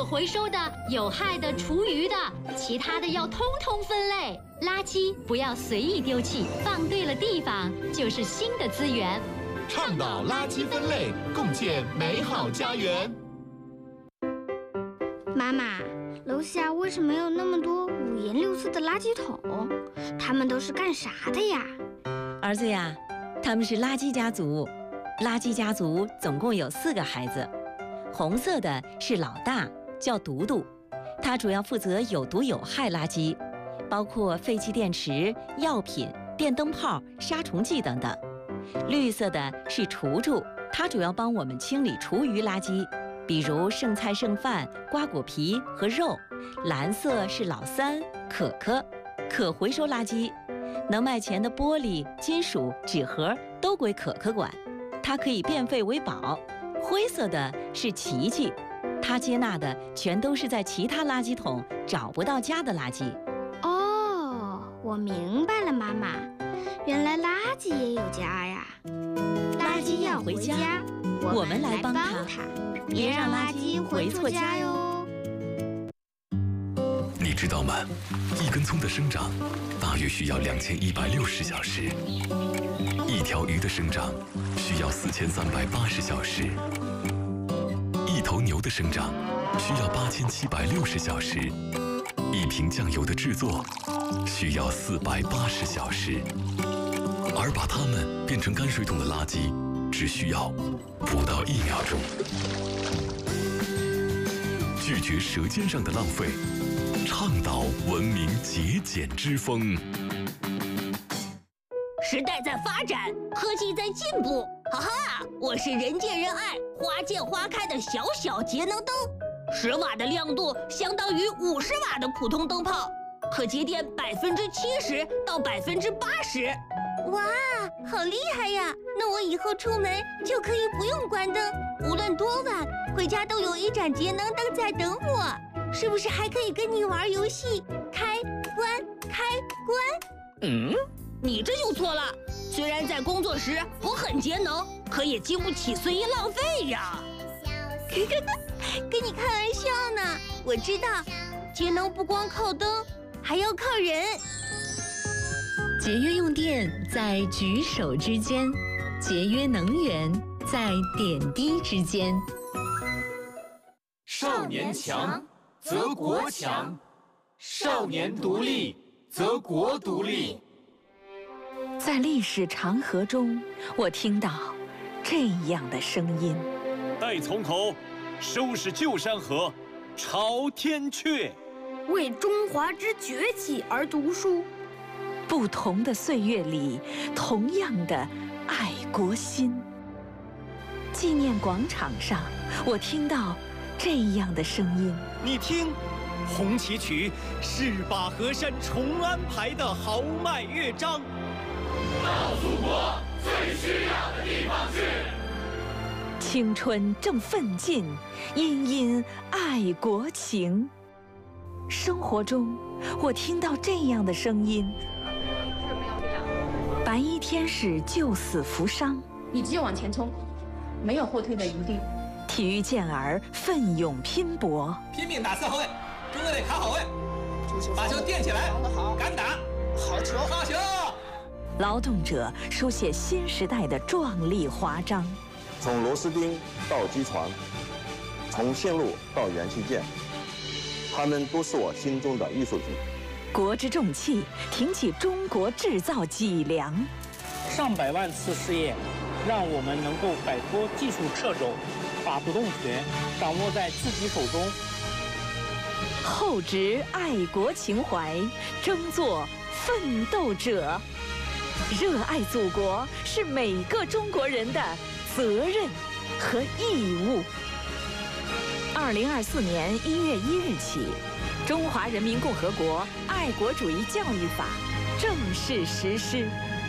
可回收的、有害的、厨余的，其他的要通通分类。垃圾不要随意丢弃，放对了地方就是新的资源。 倡导垃圾分类，共建美好家园。 妈妈，楼下为什么有那么多五颜六色的垃圾桶？它们都是干啥的呀？ 儿子呀，他们是垃圾家族。垃圾家族总共有4个孩子，红色的是老大，叫独独，他主要负责有毒有害垃圾，包括废弃电池、药品、电灯泡、杀虫剂等等。绿色的是厨厨，他主要帮我们清理厨余垃圾，比如剩菜剩饭、瓜果皮和肉。蓝色是老三，可可，可回收垃圾，能卖钱的玻璃、金属、纸盒都归可可管，它可以变废为宝。灰色的是琪琪，他接纳的全都是在其他垃圾桶找不到家的垃圾。 哦，我明白了，妈妈，原来垃圾也有家呀。 垃圾要回家，我们来帮他，别让垃圾回错家哟。 你知道吗？一根葱的生长大约需要2160小时，一条鱼的生长需要4380小时，一头牛的生长需要8760小时，一瓶酱油的制作需要480小时，而把它们变成泔水桶的垃圾只需要不到1秒钟。拒绝舌尖上的浪费，倡导文明节俭之风。 时代在发展，科技在进步，哈哈！我是人见人爱、花见花开的小小节能灯，10瓦的亮度相当于50瓦的普通灯泡，可节电70%到80%。 哇，好厉害呀！那我以后出门就可以不用关灯，无论多晚，回家都有一盏节能灯在等我。是不是还可以跟你玩游戏？开关，开关。 你这就错了。虽然在工作时我很节能，可也经不起随意浪费呀。 跟你开玩笑呢。我知道，节能不光靠灯，还要靠人。 节约用电在举手之间，节约能源在点滴之间。 少年强则国强，少年独立则国独立。 在历史长河中，我听到这样的声音： 待从头，收拾旧山河，朝天阙。 为中华之崛起而读书。 不同的岁月里，同样的爱国心。纪念广场上，我听到这样的声音： 你听，红旗曲是把河山重安排的豪迈乐章。 到祖国最需要的地方去。 青春正奋进，殷殷爱国情。生活中，我听到这样的声音：白衣天使救死扶伤， 你只有往前冲，没有后退的余地。 体育健儿奋勇拼搏， 拼命打4后卫，中卫得卡好位，把球垫起来，敢打，好球，好球！ 劳动者书写新时代的壮丽华章。 从螺丝钉到机床，从线路到元器件，他们都是我心中的艺术品。 国之重器，挺起中国制造脊梁。 上百万次试验，让我们能够摆脱技术掣肘，把主动权掌握在自己手中。 厚植爱国情怀，争做奋斗者。热爱祖国是每个中国人的责任和义务。2024年1月1日起，《中华人民共和国爱国主义教育法》正式实施。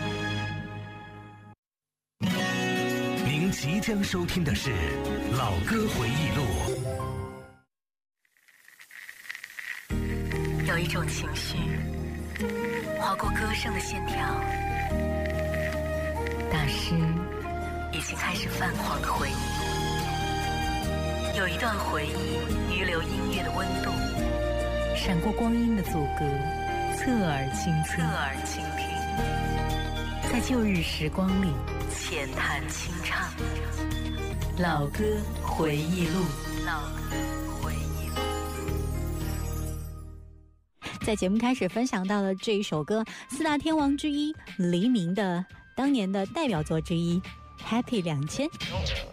您即将收听的是《老歌回忆录》。 有一种情绪划过歌声的线条，大师已经开始泛黄的回忆。有有一段回忆遗留音乐的温度， 闪过光阴的阻隔，侧耳倾听，在旧日时光里浅谈清唱， 老歌回忆录。 在节目开始分享到了这一首歌，四大天王之一黎明的当年的代表作之一《Happy 2000》。